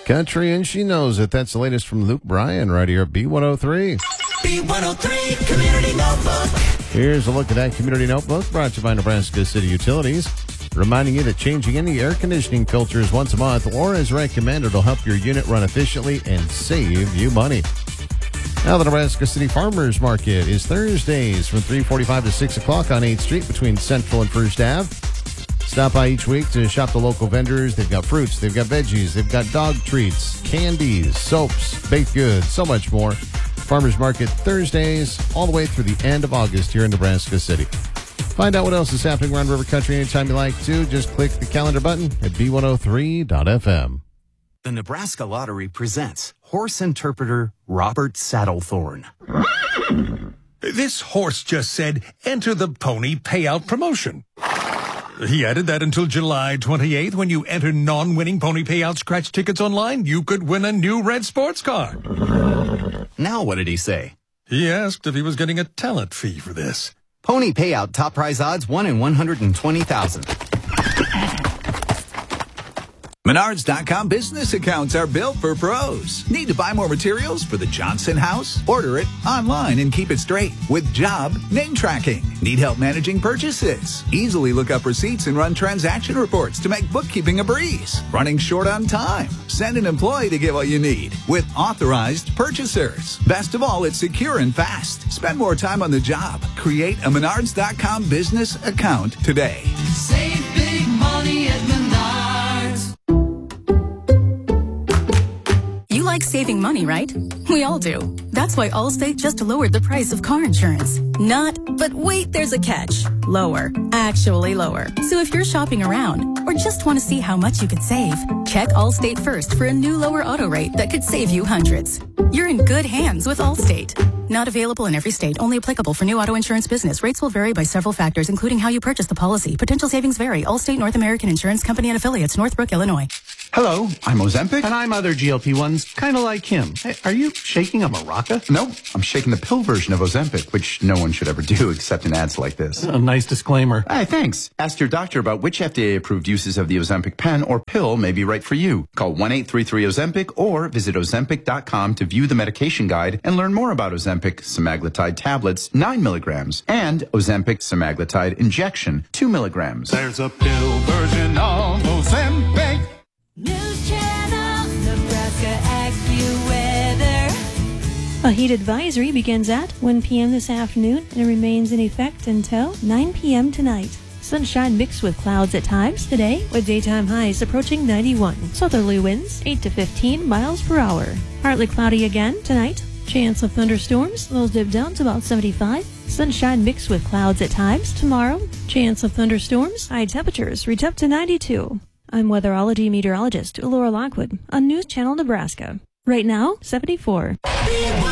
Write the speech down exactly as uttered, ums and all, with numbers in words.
Country and She Knows It. That's the latest from Luke Bryan right here at B one oh three. B one oh three Community Notebook. Here's a look at that Community Notebook brought to you by Nebraska City Utilities. Reminding you that changing any air conditioning filters once a month or as recommended will help your unit run efficiently and save you money. Now, the Nebraska City Farmers Market is Thursdays from three forty-five to six o'clock on eighth Street between Central and First Avenue. Stop by each week to shop the local vendors. They've got fruits, they've got veggies, they've got dog treats, candies, soaps, baked goods, so much more. Farmers Market Thursdays all the way through the end of August here in Nebraska City. Find out what else is happening around River Country anytime you like to. Just click the calendar button at B one oh three dot F M. The Nebraska Lottery presents horse interpreter Robert Saddlethorn. This horse just said, enter the pony payout promotion. He added that until July twenty-eighth, when you enter non-winning pony payout scratch tickets online, you could win a new red sports car. Now what did he say? He asked if he was getting a talent fee for this. Pony payout top prize odds one in one hundred twenty thousand. Menards dot com business accounts are built for pros. Need to buy more materials for the Johnson house? Order it online and keep it straight with job name tracking. Need help managing purchases? Easily look up receipts and run transaction reports to make bookkeeping a breeze. Running short on time? Send an employee to get what you need with authorized purchasers. Best of all, it's secure and fast. Spend more time on the job. Create a Menards dot com business account today. Save big money at Menards. You like saving money, right? We all do. That's why Allstate just lowered the price of car insurance. Not, but wait, there's a catch. Lower. Actually lower. So if you're shopping around or just want to see how much you could save, check Allstate first for a new lower auto rate that could save you hundreds. You're in good hands with Allstate. Not available in every state. Only applicable for new auto insurance business. Rates will vary by several factors, including how you purchase the policy. Potential savings vary. Allstate North American Insurance Company and Affiliates, Northbrook, Illinois. Hello, I'm Ozempic. And I'm other G L P ones, kind of like him. Hey, are you shaking a maraca? No, I'm shaking the pill version of Ozempic, which no one should ever do except in ads like this. A nice disclaimer. Hey, thanks. Ask your doctor about which F D A-approved uses of the Ozempic pen or pill may be right for you. Call one eight three three Ozempic or visit Ozempic dot com to view the medication guide and learn more about Ozempic semaglutide tablets, nine milligrams, and Ozempic semaglutide injection, two milligrams. There's a pill version of Ozempic. News Channel, Nebraska AccuWeather. A heat advisory begins at one p.m. this afternoon and remains in effect until nine p.m. tonight. Sunshine mixed with clouds at times today, with daytime highs approaching ninety-one. Southerly winds eight to fifteen miles per hour. Partly cloudy again tonight. Chance of thunderstorms, those dip down to about seventy-five. Sunshine mixed with clouds at times tomorrow. Chance of thunderstorms, high temperatures reach up to ninety-two. I'm weatherology meteorologist Laura Lockwood on News Channel Nebraska. Right now, seventy-four.